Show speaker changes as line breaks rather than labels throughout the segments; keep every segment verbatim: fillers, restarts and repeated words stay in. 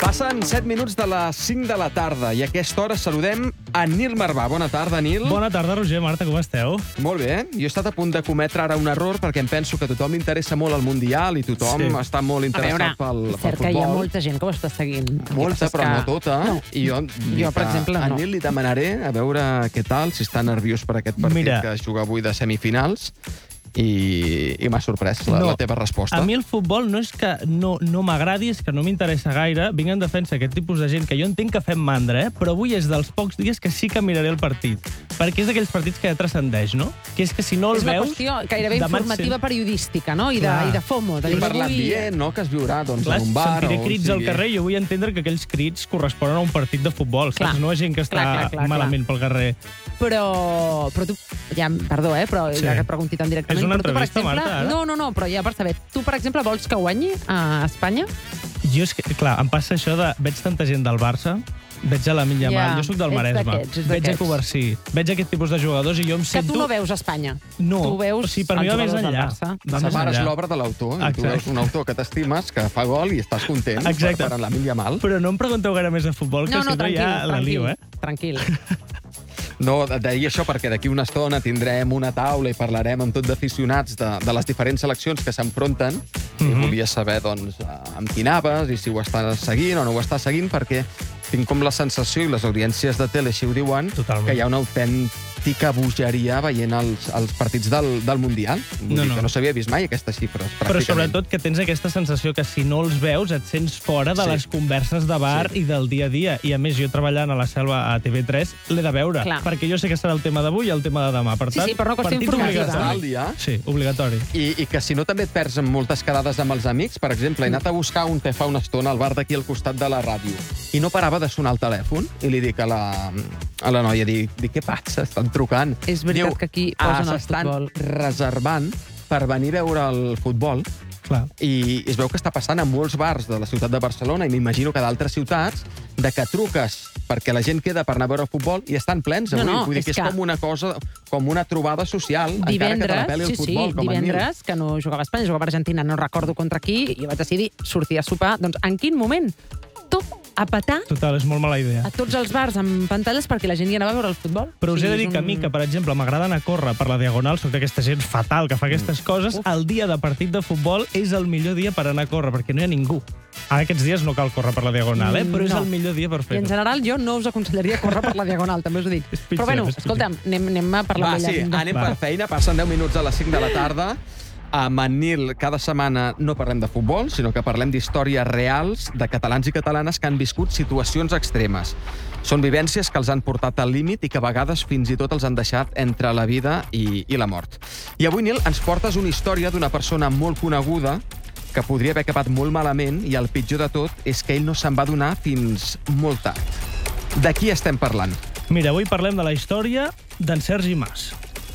Passen set minuts de les cinc de la tarda i a aquesta hora saludem a Nil Marvà. Bona tarda, Nil.
Bona tarda, Roger. Marta, com esteu?
Molt bé. Jo he estat a punt de cometre ara un error perquè em penso que a tothom li interessa molt el Mundial i tothom
Sí.
està molt interessat
veure,
pel,
és
pel
cert que hi ha
futbol.
molta gent que ho està seguint. El que
Molta,
passa és
però
que-
no tota.
No.
I jo,
Jo, per exemple,
a
no.
Nil li demanaré a veure què tal, si està nerviós per aquest partit
Mira.
que es juga avui de semifinals. I, i m'ha sorprès la,
No.
la teva resposta.
A mi el futbol no és que no, no m'agradi, és que no m'interessa gaire. Vinc en defensa aquest tipus de gent que jo entenc que fem mandra, eh? Però avui és dels pocs dies que sí que miraré el partit. Perquè és d'aquells partits que ja transcendeix, no? Que és que si no el
És una
veus...
qüestió gairebé
demà et
informativa
sent-
periodística, no? I de,
Clar.
i de FOMO. De
I
dir,
per
avui-
l'ambient, no?, que es viurà doncs,
Clar,
en un bar
sentiré
o on
crits al
sigui.
carrer i jo vull entendre que aquells crits corresponen a un partit de futbol, saps?
Clar.
No a gent que està
Clar, clar, clar,
malament pel carrer.
Però, però tu, ja, perdó, eh, però
Sí.
ja que et pregunti tan directament.
És una
però tu, per
entrevista,
exemple,
Marta, ara?
No, no, no, però ja per saber. Tu, per exemple, vols que guanyi a Espanya?
Jo és que, clar, em passa això de... Veig tanta gent del Barça, veig a la Yamal,
Ja,
jo sóc del
ets
Maresme,
d'aquests, ets
veig a
d'aquests.
Covarsí, veig aquest tipus de jugadors i jo em
Que
sento...
tu no veus a Espanya.
No,
Tu veus
o sigui, per mi
els
va més
jugadors del
enllà.
Barça.
Va més
Separes
enllà.
l'obra de l'autor. i Tu
Exacte.
veus un autor que t'estimes, que fa gol i estàs content
Exacte.
per, per Lamine Yamal.
Però no em pregunteu gaire més de futbol, que
No, no,
sempre
tranquil,
ja la
tranquil,
lio, eh?
tranquil.
No, deia això perquè d'aquí una estona tindrem una taula i parlarem amb tot d'aficionats de, de les diferents seleccions que s'enfronten. I
Mhm.
volia saber, doncs, amb qui anaves i si ho estàs seguint o no ho estàs seguint, perquè tinc com la sensació, i les audiències de tele així ho diuen,
Totalment.
que hi ha una autèntica bogeria veient els, els partits del, del Mundial. Vull
No,
dir
no.
que no s'havia vist mai aquestes xifres,
Però
pràcticament.
sobretot que tens aquesta sensació que si no els veus et sents fora de
Sí.
les converses de bar
Sí.
i del dia a dia. I a més, jo treballant a la Selva a T V tres l'he de veure,
Clar.
perquè jo sé que serà el tema d'avui i el tema de demà. Per
Sí,
tant,
sí, per una qüestió
partit
informativa.
Està al
obligatori.
dia.
Sí, obligatori.
I, I que si no també et perds en moltes quedades amb els amics. Per exemple, he anat a buscar un te fa una estona al bar d'aquí al costat de la ràdio i no parava de sonar el telèfon i li dic a la, a la noia, dic, dic què passa? Estan trucant.
És veritat
Diu,
que aquí
"Ah,
posen el
s'estan
futbol."
reservant per venir a veure el futbol
Clar.
i es veu que està passant a molts bars de la ciutat de Barcelona i m'imagino que d'altres ciutats de que truques perquè la gent queda per anar a veure el futbol i estan plens
No,
avui.
no,
Vull dir
és
que és
que-
com una cosa, com una trobada social, encara que te la
Divendres,
peli el
sí,
futbol,
sí,
com a mi.
divendres, que no jugava a Espanya, jugava a Argentina, no recordo contra qui, i jo vaig decidir sortir a sopar. Doncs en quin moment? Tot a petar
Total, és molt mala idea.
a tots els bars amb pantalles perquè la gent hi anava a veure el futbol.
Però us he de
Sí,
dir
és
que a mi, que per exemple m'agrada anar a córrer per la Diagonal, soc d'aquesta gent fatal que fa aquestes coses,
Uf.
el dia de partit de futbol és el millor dia per anar a córrer, perquè no hi ha ningú. Ara aquests dies no cal córrer per la Diagonal, eh?
Mm,
però és
no.
el millor dia per
I en
fer-ho.
general jo no us aconsellaria córrer per la Diagonal, també us ho dic.
pitjor,
Però bueno,
és pitjor.
escolta'm, anem, anem a parlar
Va,
amb ella.
sí,
vinga.
anem
Va.
per feina. Passen deu minuts a les cinc de la tarda. Amb en Nil, cada setmana no parlem de futbol, sinó que parlem d'històries reals de catalans i catalanes que han viscut situacions extremes. Són vivències que els han portat al límit i que a vegades fins i tot els han deixat entre la vida i, i la mort. I avui, Nil, ens portes una història d'una persona molt coneguda que podria haver acabat molt malament i el pitjor de tot és que ell no se'n va adonar fins molt tard. De qui estem parlant?
Mira, avui parlem de la història d'en Sergi Mas.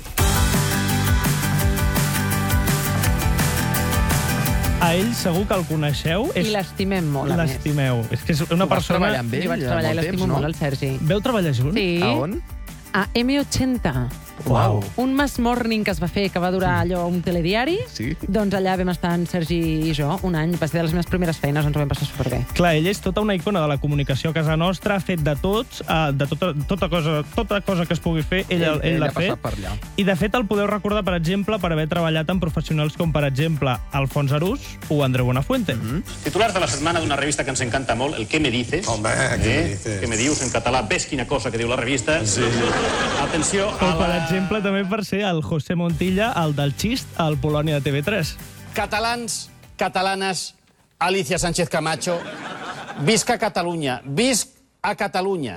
A ell segur que el coneixeu.
I l'estimem molt, a més.
L'estimeu. És que és una
Tu vas
persona...
treballar amb ell
Jo vaig
eh,
treballar i
molt
l'estimo
temps, no?
molt, el Sergi.
Veu treballar junts?
Sí.
A on?
A eme ochenta.
Uau.
Un Mass Morning que es va fer, que va durar allò un telediari.
Sí.
Doncs allà vam estar en Sergi i jo un any. Va ser de les meves primeres feines, ens ho vam passar superbé.
Clar, ell és tota una icona de la comunicació a casa nostra, ha fet de tots, eh, de tota, tota, cosa, tota cosa que es pugui fer, ell, ell, ell l'ha
ha passat
fet.
per allà.
I, de fet, el podeu recordar, per exemple, per haver treballat amb professionals com, per exemple, Alfons Arús o Andreu Buenafuente. Mm -hmm.
Titulars de la setmana d'una revista que ens encanta molt, el Què me dices?
Home, què me dices?
Què me dius en català? Ves quina cosa que diu la revista.
Sí.
Atenció
O,
a
per
la...
exemple, també per ser el José Montilla, el del xist, al Polònia de T V tres.
Catalans, catalanes, Alicia Sánchez Camacho, visca Catalunya, visc a Catalunya.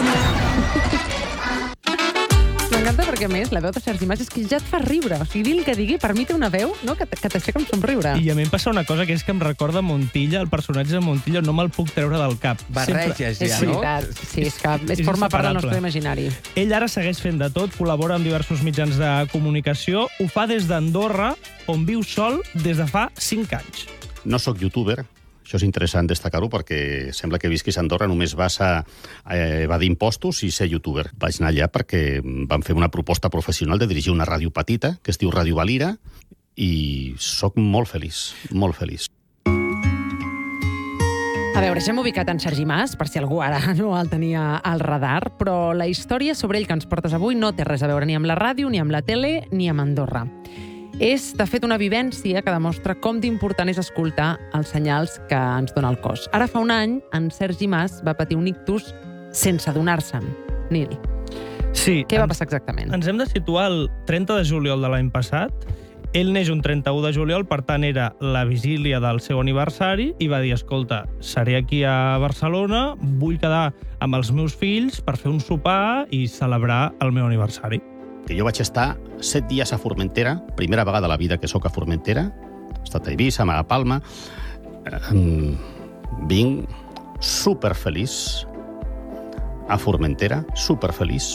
M'encanta perquè, a més, la veu de Sergi Mas és que ja et fa riure. O sigui, dir el que digui, per mi té una veu no? que, t- que t'aixeca un somriure.
I a mi em passa una cosa que és que em recorda Montilla, el personatge de Montilla, no me'l puc treure del cap.
Barreges,
És
ja, no?
veritat. Sí, és que és
És
forma part del
inseparable.
nostre imaginari.
Ell ara segueix fent de tot, col·labora amb diversos mitjans de comunicació, ho fa des d'Andorra, on viu sol des de fa cinc anys.
No sóc youtuber, això és interessant destacar-ho perquè sembla que visquis a Andorra només vas a eh, evadir impostos i ser youtuber. Vaig anar allà perquè vam fer una proposta professional de dirigir una ràdio petita que es diu Ràdio Valira i sóc molt feliç, molt feliç.
A veure, ja hem ubicat en Sergi Mas, per si algú ara no el tenia al radar, però la història sobre ell que ens portes avui no té res a veure ni amb la ràdio, ni amb la tele, ni amb Andorra. És, de fet, una vivència que demostra com d'important és escoltar els senyals que ens dona el cos. Ara fa un any, en Sergi Mas va patir un ictus sense adonar-se'n. Nil,
Sí,
què va
ens-
passar exactament?
Ens hem de situar el trenta de juliol de l'any passat. Ell neix un trenta-u de juliol, per tant, era la vigília del seu aniversari i va dir, escolta, seré aquí a Barcelona, vull quedar amb els meus fills per fer un sopar i celebrar el meu aniversari.
Que jo vaig estar set dies a Formentera, primera vegada a la vida que sóc a Formentera, he estat a Eivissa, a Palma, eh, vinc superfeliç a Formentera, superfeliç,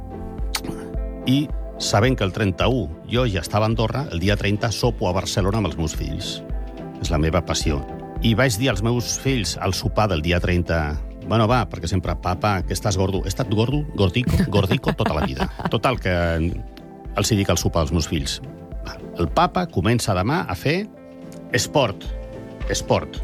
i sabent que el trenta-u jo ja estava a Andorra, el dia trenta sopo a Barcelona amb els meus fills. És la meva passió. I vaig dir als meus fills al sopar del dia trenta, bueno, va, perquè sempre, papa, que estàs gordo. He estat gordo, gordico, gordico tota la vida. Total, que els hi dic al sopar als meus fills. El papa comença demà a fer esport. Esport.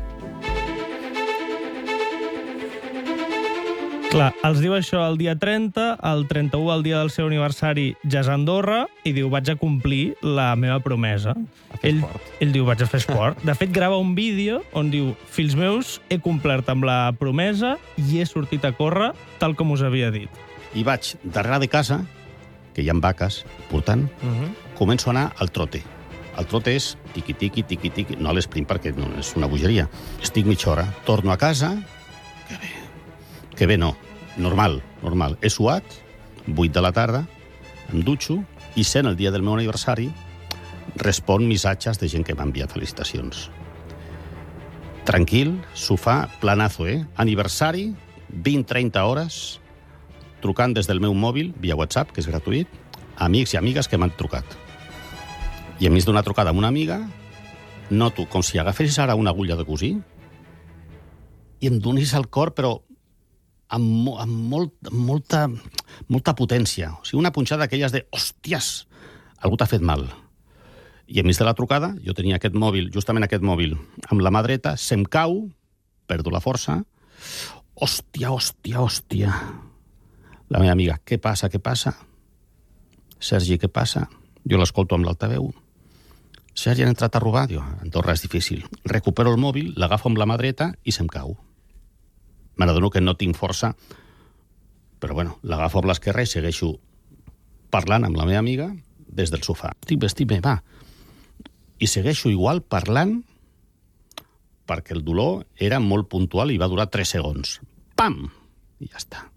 Clar, els diu això el dia trenta, el trenta-u, el dia del seu aniversari, ja és a Andorra, i diu, vaig a complir la meva promesa.
A fer
Ell,
esport.
ell diu, vaig a fer esport. De fet, grava un vídeo on diu, fills meus, he complert amb la promesa i he sortit a córrer tal com us havia dit.
I vaig darrere de casa, que hi ha vaques, portant,
Uh -huh.
començo a anar al trote. El trote és tiqui-tiqui, tiqui-tiqui, no a l'esprint perquè no, és una bogeria. Estic mitja hora, torno a casa, que bé, que bé no, normal, normal. He suat, vuit de la tarda, em dutxo i sent el dia del meu aniversari respon missatges de gent que m'ha enviat felicitacions. Tranquil, sofà, planazo, eh? Aniversari, vint trenta hores, trucant des del meu mòbil, via WhatsApp, que és gratuït, amics i amigues que m'han trucat. I enmig d'una trucada amb una amiga, noto com si agafessis ara una agulla de cosir i em donés al cor, però amb, mo amb, molt, amb molta, molta potència. O sigui, una punxada d'aquelles de, hòsties, algú t'ha fet mal. I enmig de la trucada, jo tenia aquest mòbil, justament aquest mòbil, amb la mà dreta, se'm cau, perdo la força, hòstia, hòstia, hòstia. La meva amiga, què passa, què passa? Sergi, què passa? Jo l'escolto amb l'altaveu. Sergi, han entrat a robar? Diu, Andorra és difícil. Recupero el mòbil, l'agafo amb la mà dreta i se'm cau. Me n'adono que no tinc força, però bueno, l'agafo amb l'esquerra i segueixo parlant amb la meva amiga des del sofà. Estic bé, estic bé, va. I segueixo igual parlant perquè el dolor era molt puntual i va durar tres segons. Pam! I ja està.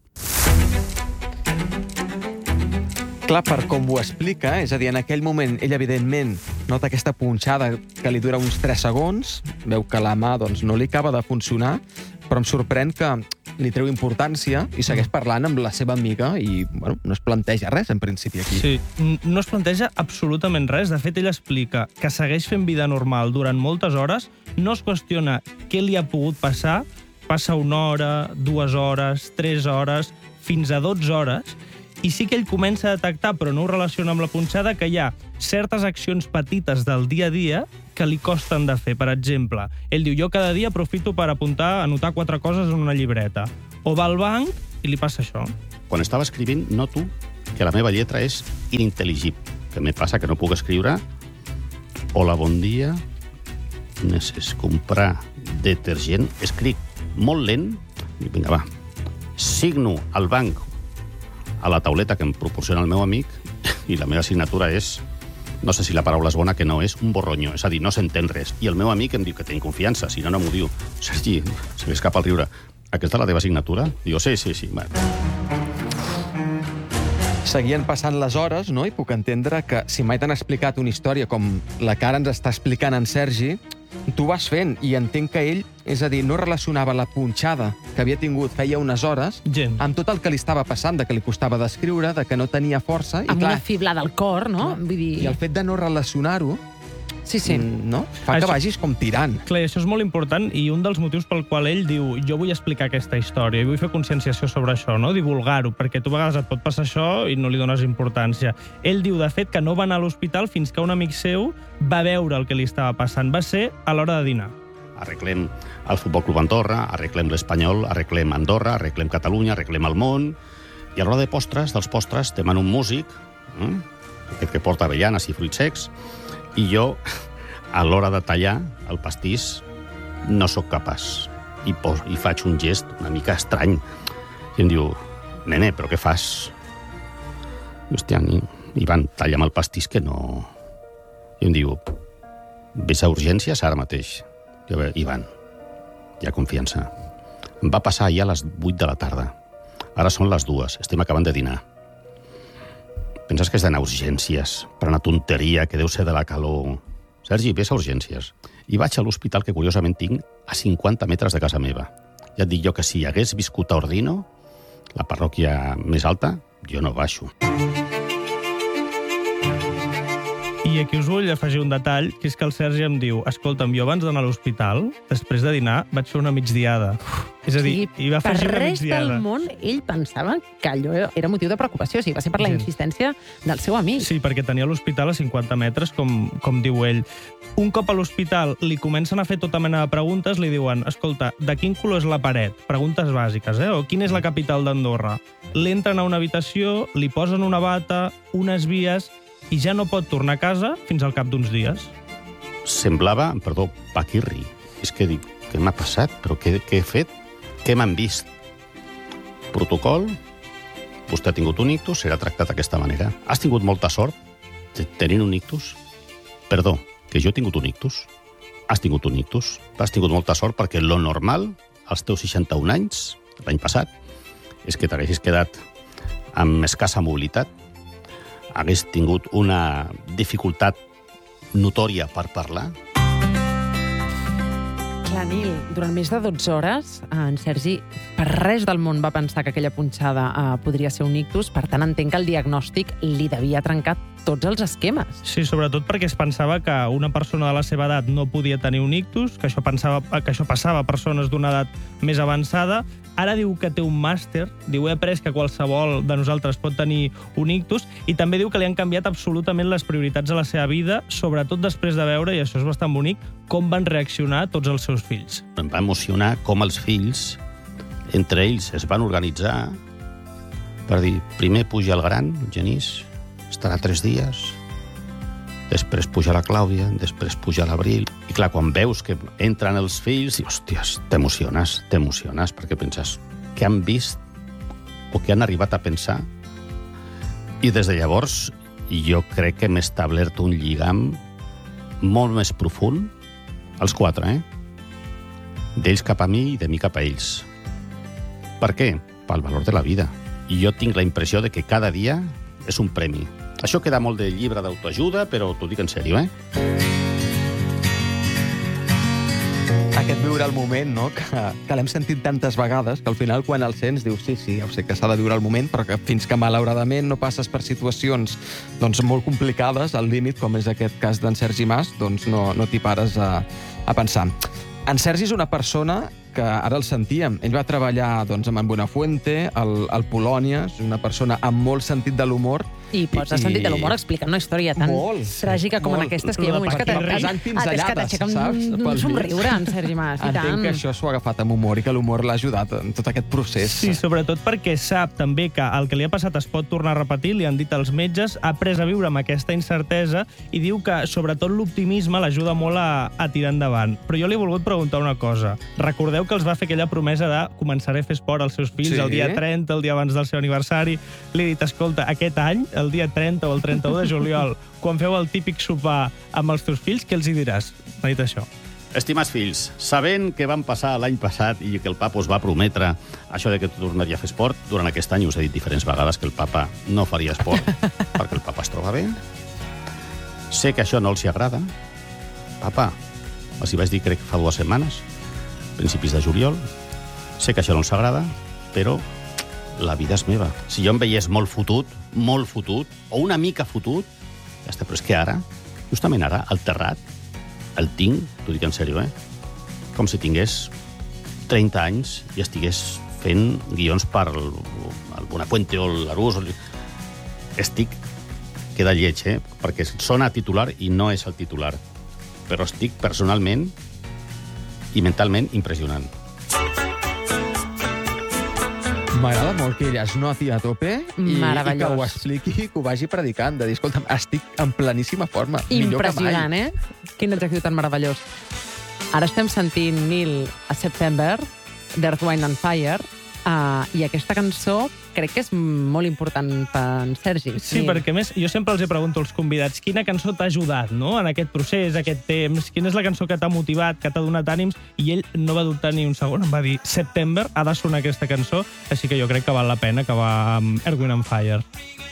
Clar, per com ho explica, és a dir, en aquell moment ell, evidentment, nota aquesta punxada que li dura uns tres segons, veu que la mà doncs, no li acaba de funcionar, però em sorprèn que li treu importància i segueix parlant amb la seva amiga i bueno, no es planteja res, en principi, aquí.
Sí, n- no es planteja absolutament res. De fet, ell explica que segueix fent vida normal durant moltes hores, no es qüestiona què li ha pogut passar, passa una hora, dues hores, tres hores, fins a dotze hores, i sí que ell comença a detectar, però no ho relaciona amb la punxada, que hi ha certes accions petites del dia a dia que li costen de fer. Per exemple, ell diu, jo cada dia aprofito per apuntar, anotar quatre coses en una llibreta. O va al banc i li passa això.
Quan estava escrivint, noto que la meva lletra és inintel·ligible. Que me passa que no puc escriure hola, bon dia, necessito comprar detergent. Escric molt lent i vinga, va. Signo al banc a la tauleta que em proporciona el meu amic i la meva signatura és, no sé si la paraula és bona, que no, és un borronyo, és a dir, no s'entén res. I el meu amic em diu que tinc confiança, si no, no m'ho diu. Sergi, se m'escapa el riure. Aquesta és la teva signatura? Diu, sí, sí, sí. Bueno.
Seguien passant les hores, no? I puc entendre que si mai t'han explicat una història com la que ara ens està explicant en Sergi, tu vas fent, i entenc que ell, és a dir, no relacionava la punxada que havia tingut feia unes hores
Gent.
amb tot el que li estava passant, de que li costava d'escriure, de que no tenia força. I,
Amb
clar,
una fiblada al cor, no? Vull dir...
I el fet de no relacionar-ho,
Sí, sí.
mm, no? Fa que
Això-
vagis com tirant.
Clar, això és molt important i un dels motius pel qual ell diu jo vull explicar aquesta història i vull fer conscienciació sobre això, no? Divulgar-ho, perquè tu a vegades et pot passar això i no li dones importància. Ell diu, de fet, que no va anar a l'hospital fins que un amic seu va veure el que li estava passant. Va ser a l'hora de dinar.
arreglem el Futbol Club Andorra, arreglem l'Espanyol, arreglem Andorra, arreglem Catalunya, arreglem el món, i a l'hora de postres, dels postres, demanen un músic, eh? aquest que porta avellanes i fruits secs, i jo, a l'hora de tallar el pastís, no sóc capaç. I, pos, i faig un gest una mica estrany. I em diu, nene, però què fas? Hòstia, Ivan, talla'm el pastís que no... I em diu, vés a urgències ara mateix. Jo, Ivan, hi ha confiança. Em va passar ja a les vuit de la tarda. Ara són les dues, estem acabant de dinar. Penses que és d'anar a urgències per una tonteria que deu ser de la calor? Sergi, vés a urgències. I vaig a l'hospital que curiosament tinc a cinquanta metres de casa meva. Ja et dic jo que si hagués viscut a Ordino, la parròquia més alta, jo no baixo.
I aquí us vull afegir un detall, que és que el Sergi em diu, escolta'm, jo abans d'anar a l'hospital, després de dinar, vaig fer una migdiada. És a dir, i va afegir una
per res
migdiada.
del món, ell pensava que allò era motiu de preocupació. O sigui, va ser per la
Sí.
insistència del seu amic.
Sí, perquè tenia l'hospital a cinquanta metres, com, com diu ell. Un cop a l'hospital li comencen a fer tota mena de preguntes, li diuen, escolta, de quin color és la paret? Preguntes bàsiques, eh? O quina és la capital d'Andorra? L'entren a una habitació, li posen una bata, unes vies, i ja no pot tornar a casa fins al cap d'uns dies.
Semblava, perdó, paquirri. És que dic, què m'ha passat? Però què, què he fet? Què m'han vist? Protocol? Vostè ha tingut un ictus, serà tractat d'aquesta manera. Has tingut molta sort tenint un ictus? Perdó, que jo he tingut un ictus? Has tingut un ictus? Has tingut molta sort perquè lo normal, als teus seixanta-un anys, l'any passat, és que t'haguessis quedat amb escassa mobilitat, hagués tingut una dificultat notòria per parlar.
Clar, Nil, durant més de dotze hores, en Sergi per res del món va pensar que aquella punxada eh, podria ser un ictus, per tant entenc que el diagnòstic li devia trencar tots els esquemes.
Sí, sobretot perquè es pensava que una persona de la seva edat no podia tenir un ictus, que això, pensava, que això passava a persones d'una edat més avançada. Ara diu que té un màster, diu, he après que qualsevol de nosaltres pot tenir un ictus, i també diu que li han canviat absolutament les prioritats de la seva vida, sobretot després de veure, i això és bastant bonic, com van reaccionar tots els seus fills.
Em va emocionar com els fills, entre ells, es van organitzar per dir, primer puja el gran, Genís, estarà tres dies, després puja la Clàudia, després puja l'Abril. I clar, quan veus que entren els fills, i, hòsties, t'emociones, t'emociones, perquè penses què han vist o què han arribat a pensar. I des de llavors jo crec que hem establert un lligam molt més profund, els quatre, eh? D'ells cap a mi i de mi cap a ells. Per què? Pel valor de la vida. I jo tinc la impressió de que cada dia és un premi. Això queda molt de llibre d'autoajuda, però t'ho dic en sèrio, eh?
Aquest viure el moment, no?, que, que l'hem sentit tantes vegades, que al final quan el sents dius, sí, sí, ja ho sé que s'ha de viure el moment, però que fins que malauradament no passes per situacions doncs, molt complicades, al límit, com és aquest cas d'en Sergi Mas, doncs no, no t'hi pares a, a pensar. En Sergi és una persona que ara el sentíem. Ell va treballar doncs, amb en Buenafuente, al, al Polònia, és una persona amb molt sentit de l'humor.
I pots I... sentit de l'humor explicant una història tan
molt,
tràgica com
molt.
en aquestes, que hi ha moments que
Casant pinzellades,
t'aixeca
saps?
un somriure, en Sergi Mas. I
Entenc
tant.
que això s'ho ha agafat amb humor i que l'humor l'ha ajudat en tot aquest procés.
Sí, sobretot perquè sap també que el que li ha passat es pot tornar a repetir, li han dit els metges, ha après a viure amb aquesta incertesa i diu que, sobretot, l'optimisme l'ajuda molt a, a tirar endavant. Però jo li he volgut preguntar una cosa. Recordeu que els va fer aquella promesa de començar a fer esport als seus fills
Sí.
el dia trenta, el dia abans del seu aniversari. Li he dit, escolta, aquest any, el dia trenta o el trenta-u de juliol, quan feu el típic sopar amb els teus fills, què els hi diràs? M'ha dit això.
Estimats fills, sabent que van passar l'any passat i que el papa us va prometre això de que tornaria a fer esport, durant aquest any us he dit diferents vegades que el papa no faria esport perquè el papa es troba bé. Sé que això no els hi agrada. Papa, els hi vaig dir crec fa dues setmanes, principis de juliol. Sé que això no els agrada, però la vida és meva. Si jo em veiés molt fotut, molt fotut, o una mica fotut, ja està, però és que ara, justament ara, el terrat, el tinc, t'ho dic en sèrio, eh? Com si tingués trenta anys i estigués fent guions per el, el Buenafuente o l'Arús. Estic, queda lleig, eh? Perquè sona titular i no és el titular. Però estic personalment i mentalment impressionant.
M'agrada molt que ella es noti a tope i, i que
Meravellós.
ho expliqui, que ho vagi predicant, de dir, escolta'm, estic en pleníssima forma, millor que mai.
Impressionant, eh? Quin adjectiu tan meravellós. Ara estem sentint Neil a September, d'Earth, Wind and Fire, uh, i aquesta cançó crec que és molt important per en Sergi.
Sí,
Neil.
perquè a més jo sempre els he pregunto als convidats quina cançó t'ha ajudat, no?, en aquest procés, aquest temps, quina és la cançó que t'ha motivat, que t'ha donat ànims, i ell no va dubtar ni un segon, em va dir September, ha de sonar aquesta cançó, així que jo crec que val la pena acabar amb Earth, Wind and Fire.